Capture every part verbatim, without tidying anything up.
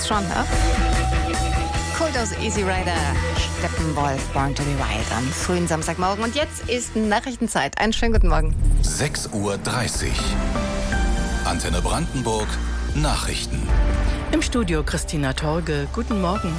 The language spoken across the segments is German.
Fast schon, ne? Kultos Easy Rider, Steppenwolf, Born to be Wild am frühen Samstagmorgen. Und jetzt ist Nachrichtenzeit. Einen schönen guten Morgen. sechs Uhr dreißig. Antenne Brandenburg, Nachrichten. Im Studio Christina Torge. Guten Morgen.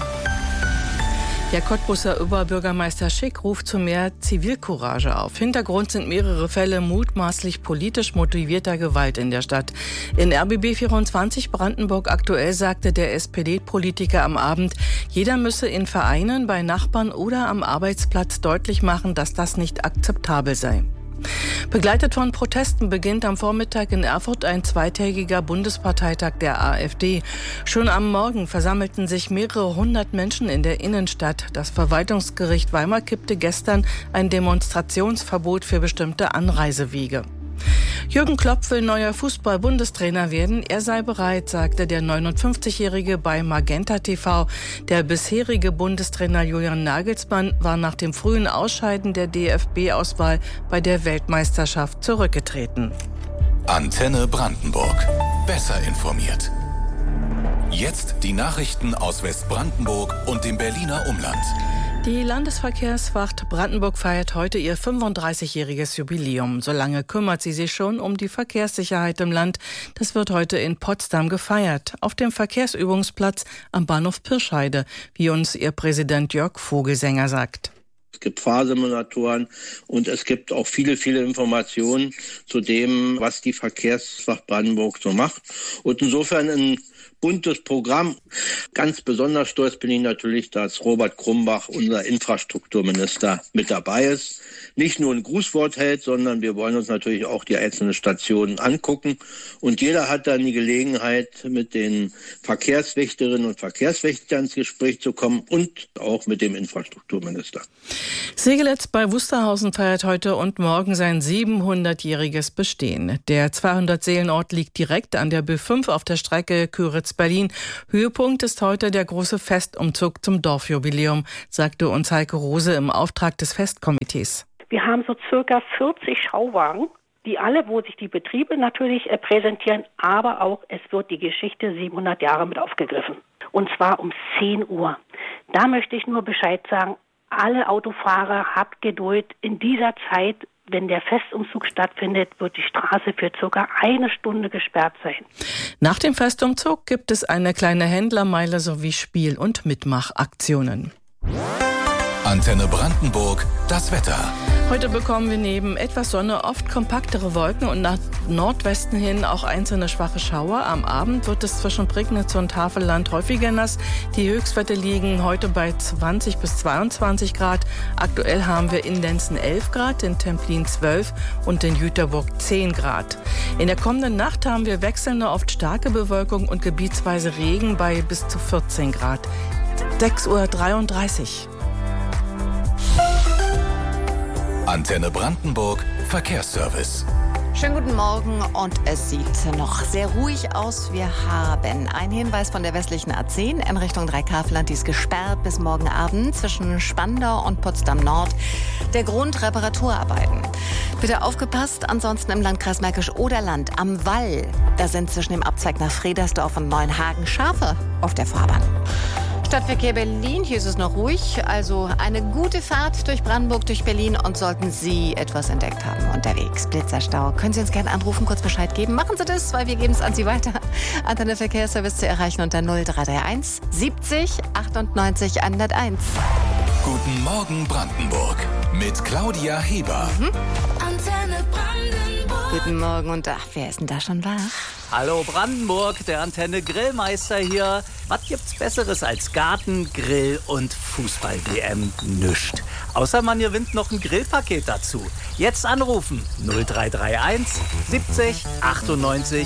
Der Cottbuser Oberbürgermeister Schick ruft zu mehr Zivilcourage auf. Hintergrund sind mehrere Fälle mutmaßlich politisch motivierter Gewalt in der Stadt. In R B B vierundzwanzig Brandenburg aktuell sagte der S P D-Politiker am Abend, jeder müsse in Vereinen, bei Nachbarn oder am Arbeitsplatz deutlich machen, dass das nicht akzeptabel sei. Begleitet von Protesten beginnt am Vormittag in Erfurt ein zweitägiger Bundesparteitag der AfD. Schon am Morgen versammelten sich mehrere hundert Menschen in der Innenstadt. Das Verwaltungsgericht Weimar kippte gestern ein Demonstrationsverbot für bestimmte Anreisewege. Jürgen Klopp will neuer Fußball-Bundestrainer werden. Er sei bereit, sagte der neunundfünfzigjährige bei Magenta T V. Der bisherige Bundestrainer Julian Nagelsmann war nach dem frühen Ausscheiden der D F B-Auswahl bei der Weltmeisterschaft zurückgetreten. Antenne Brandenburg. Besser informiert. Jetzt die Nachrichten aus Westbrandenburg und dem Berliner Umland. Die Landesverkehrswacht Brandenburg feiert heute ihr fünfunddreißigjähriges Jubiläum. So lange kümmert sie sich schon um die Verkehrssicherheit im Land. Das wird heute in Potsdam gefeiert, auf dem Verkehrsübungsplatz am Bahnhof Pirscheide, wie uns ihr Präsident Jörg Vogelsänger sagt. Es gibt Fahrsimulatoren und es gibt auch viele, viele Informationen zu dem, was die Verkehrswacht Brandenburg so macht. Und insofern ein buntes Programm. Ganz besonders stolz bin ich natürlich, dass Robert Krumbach, unser Infrastrukturminister, mit dabei ist. Nicht nur ein Grußwort hält, sondern wir wollen uns natürlich auch die einzelnen Stationen angucken. Und jeder hat dann die Gelegenheit, mit den Verkehrswächterinnen und Verkehrswächtern ins Gespräch zu kommen und auch mit dem Infrastrukturminister. Segelitz bei Wusterhausen feiert heute und morgen sein siebenhundertjähriges Bestehen. Der zweihundert-Seelen-Ort liegt direkt an der B fünf auf der Strecke Küritz-Berlin. Höhepunkt ist heute der große Festumzug zum Dorfjubiläum, sagte uns Heike Rose im Auftrag des Festkomitees. Wir haben so circa vierzig Schauwagen, die alle, wo sich die Betriebe natürlich äh, präsentieren, aber auch es wird die Geschichte siebenhundert Jahre mit aufgegriffen. Und zwar um zehn Uhr. Da möchte ich nur Bescheid sagen, alle Autofahrer, habt Geduld. In dieser Zeit, wenn der Festumzug stattfindet, wird die Straße für circa eine Stunde gesperrt sein. Nach dem Festumzug gibt es eine kleine Händlermeile sowie Spiel- und Mitmachaktionen. Antenne Brandenburg, das Wetter. Heute bekommen wir neben etwas Sonne oft kompaktere Wolken und nach Nordwesten hin auch einzelne schwache Schauer. Am Abend wird es zwischen Prignitz und Havelland häufiger nass. Die Höchstwerte liegen heute bei zwanzig bis zweiundzwanzig Grad. Aktuell haben wir in Lenzen elf Grad, in Templin zwölf und in Jüterburg zehn Grad. In der kommenden Nacht haben wir wechselnde, oft starke Bewölkung und gebietsweise Regen bei bis zu vierzehn Grad. sechs Uhr dreiunddreißig. Antenne Brandenburg, Verkehrsservice. Schönen guten Morgen und es sieht noch sehr ruhig aus. Wir haben einen Hinweis von der westlichen A zehn in Richtung Dreikaveland. Die ist gesperrt bis morgen Abend zwischen Spandau und Potsdam Nord. Der Grund Reparaturarbeiten. Bitte aufgepasst, ansonsten im Landkreis Märkisch-Oderland am Wall. Da sind zwischen dem Abzweig nach Fredersdorf und Neuenhagen Schafe auf der Fahrbahn. Stadtverkehr Berlin, hier ist es noch ruhig, also eine gute Fahrt durch Brandenburg, durch Berlin und sollten Sie etwas entdeckt haben unterwegs, Blitzerstau, können Sie uns gerne anrufen, kurz Bescheid geben. Machen Sie das, weil wir geben es an Sie weiter. Antenne Verkehrsservice zu erreichen unter null drei drei eins siebzig achtundneunzig hunderteins. Guten Morgen Brandenburg mit Claudia Heber. Mhm. Antenne Brandenburg. Guten Morgen und ach, wer ist denn da schon wach? Hallo Brandenburg, der Antenne Grillmeister hier. Was gibt's Besseres als Garten, Grill und Fußball-W M? Nüscht. Außer man gewinnt noch ein Grillpaket dazu. Jetzt anrufen null drei drei eins siebzig achtundneunzig